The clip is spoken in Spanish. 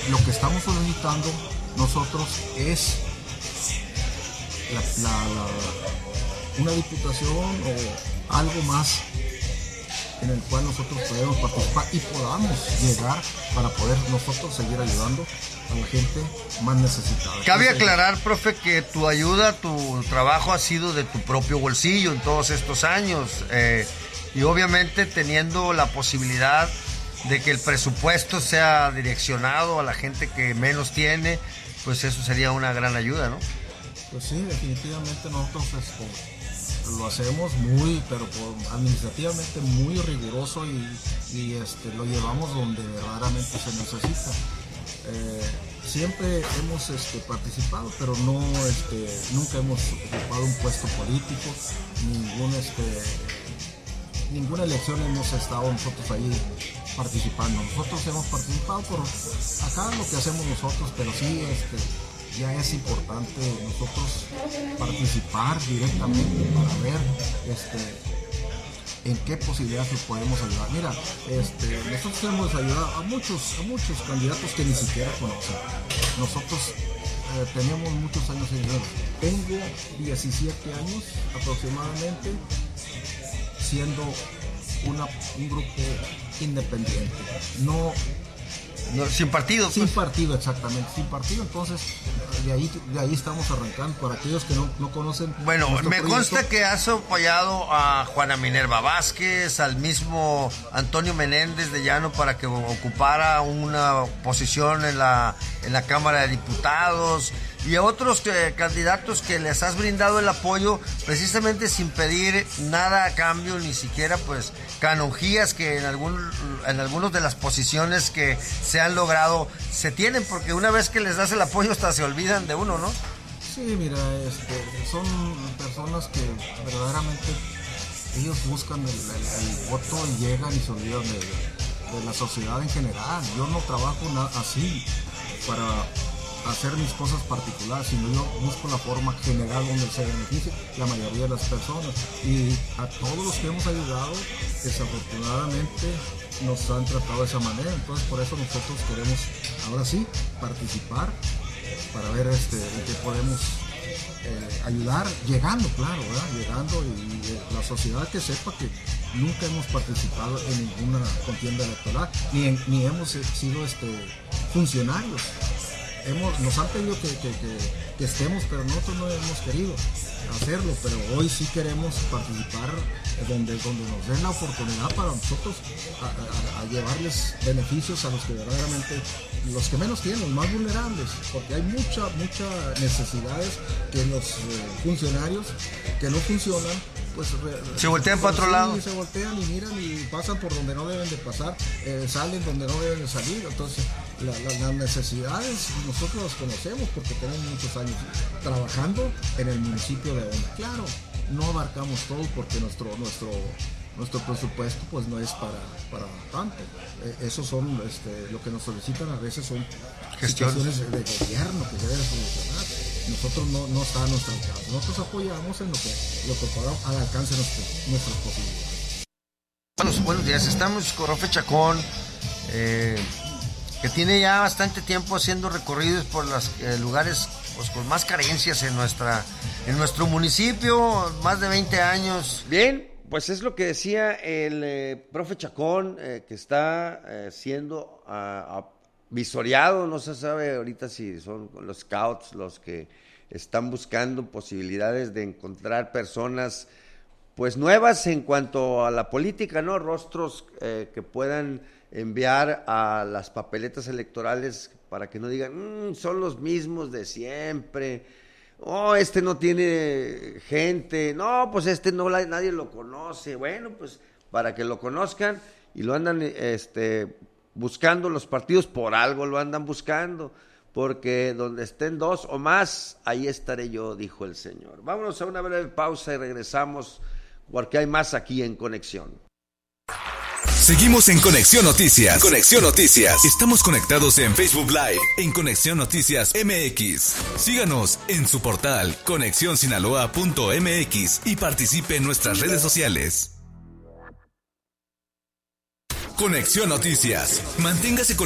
lo que estamos solicitando nosotros es una diputación o algo más en el cual nosotros podemos participar y podamos llegar para poder nosotros seguir ayudando a la gente más necesitada. Cabe aclarar, profe, que tu ayuda, tu trabajo ha sido de tu propio bolsillo en todos estos años, y obviamente teniendo la posibilidad de que el presupuesto sea direccionado a la gente que menos tiene, pues eso sería una gran ayuda, ¿no? Pues sí, definitivamente nosotros lo hacemos pero administrativamente muy riguroso y lo llevamos donde verdaderamente se necesita. Siempre hemos participado, pero no nunca hemos ocupado un puesto político, ninguna elección hemos estado nosotros ahí participando. Nosotros hemos participado por acá lo que hacemos nosotros, pero sí ya es importante nosotros participar directamente para ver en qué posibilidades nos podemos ayudar. Mira, nosotros hemos ayudado a muchos candidatos que ni siquiera conocen. Nosotros teníamos muchos años en guerra. Tengo 17 años aproximadamente siendo un grupo independiente. No, sin partido. Sin partido, exactamente, sin partido. Entonces, de ahí estamos arrancando. Para aquellos que no conocen. Bueno, me consta que has apoyado a Juana Minerva Vázquez, al mismo Antonio Menéndez de Llano para que ocupara una posición en la Cámara de Diputados, y a otros candidatos que les has brindado el apoyo precisamente sin pedir nada a cambio, ni siquiera pues canonjías que en algunas de las posiciones que se han logrado se tienen, porque una vez que les das el apoyo hasta se olvidan de uno, ¿no? Sí, mira, son personas que verdaderamente ellos buscan el voto y llegan y se olvidan de la sociedad en general. Yo no trabajo así para hacer mis cosas particulares, sino yo busco la forma general donde se beneficie la mayoría de las personas, y a todos los que hemos ayudado desafortunadamente nos han tratado de esa manera. Entonces por eso nosotros queremos ahora sí participar para ver en qué podemos ayudar, llegando, claro, ¿verdad? Llegando, y la sociedad que sepa que nunca hemos participado en ninguna contienda electoral, ni hemos sido funcionarios. Nos han pedido que estemos, pero nosotros no hemos querido hacerlo, pero hoy sí queremos participar donde nos den la oportunidad para nosotros a llevarles beneficios a los que verdaderamente, los que menos tienen, los más vulnerables, porque hay muchas necesidades que los funcionarios que no funcionan pues se voltean para otro lado. Se voltean y miran y pasan por donde no deben de pasar, salen donde no deben de salir. Entonces las necesidades nosotros las conocemos porque tenemos muchos años trabajando en el municipio de Onda. Claro, no abarcamos todo porque nuestro presupuesto pues no es para tanto. Esos son lo que nos solicitan a veces son gestiones de gobierno que deben solucionar. Nosotros no está a nuestro alcance. Nosotros apoyamos en lo que podamos al alcance de nuestras posibilidades. Buenos días, estamos con Profe Chacón, que tiene ya bastante tiempo haciendo recorridos por los lugares pues, con más carencias en nuestro municipio, más de 20 años. Bien, pues es lo que decía el profe Chacón, que está siendo visoreado, no se sabe ahorita si son los scouts los que están buscando posibilidades de encontrar personas pues nuevas en cuanto a la política, ¿no? Rostros que puedan enviar a las papeletas electorales para que no digan, son los mismos de siempre, no tiene gente, no, pues nadie lo conoce. Bueno, pues para que lo conozcan, y lo andan buscando los partidos, por algo lo andan buscando, porque donde estén dos o más, ahí estaré yo, dijo el Señor. Vámonos a una breve pausa y regresamos, porque hay más aquí en Conexión. Seguimos en Conexión Noticias. Conexión Noticias. Estamos conectados en Facebook Live, en Conexión Noticias MX. Síganos en su portal conexionsinaloa.mx y participe en nuestras redes sociales. Conexión Noticias. Manténgase con